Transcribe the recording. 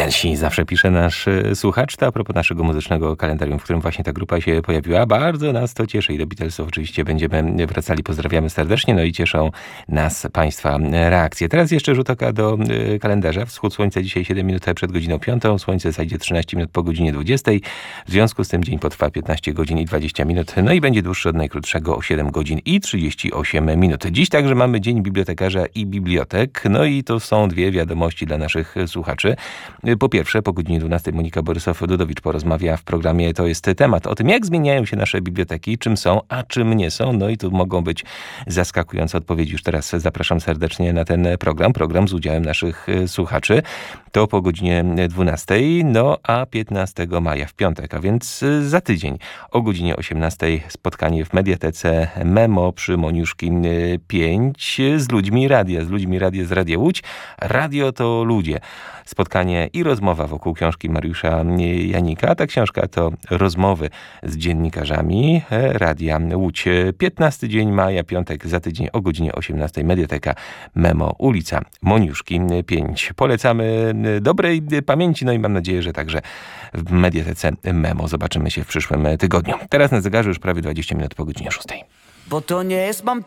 Muzykanci, zawsze pisze nasz słuchacz. To a propos naszego muzycznego kalendarium, w którym właśnie ta grupa się pojawiła. Bardzo nas to cieszy i do Beatlesów oczywiście będziemy wracali. Pozdrawiamy serdecznie, no i cieszą nas Państwa reakcje. Teraz jeszcze rzut oka do kalendarza. Wschód słońca dzisiaj 7 minut przed godziną 5. Słońce zajdzie 13 minut po godzinie 20. W związku z tym dzień potrwa 15 godzin i 20 minut. No i będzie dłuższy od najkrótszego o 7 godzin i 38 minut. Dziś także mamy Dzień Bibliotekarza i Bibliotek. No i to są dwie wiadomości dla naszych słuchaczy. Po pierwsze, po godzinie 12 Monika Borysow-Dudowicz porozmawia w programie To jest temat o tym, jak zmieniają się nasze biblioteki, czym są, a czym nie są. No i tu mogą być zaskakujące odpowiedzi. Już teraz zapraszam serdecznie na ten program z udziałem naszych słuchaczy. To po godzinie 12, no a 15 maja w piątek, a więc za tydzień o godzinie 18 spotkanie w Mediatece Memo przy Moniuszki 5 z ludźmi radia z Radia Łódź. Radio to ludzie. Spotkanie i rozmowa wokół książki Mariusza Janika. Ta książka to rozmowy z dziennikarzami Radia Łódź. 15 dzień maja, piątek, za tydzień o godzinie 18. Mediateka Memo, ulica Moniuszki 5. Polecamy dobrej pamięci, no i mam nadzieję, że także w Mediatece Memo zobaczymy się w przyszłym tygodniu. Teraz na zegarze już prawie 20 minut po godzinie 6. Bo to nie jest mam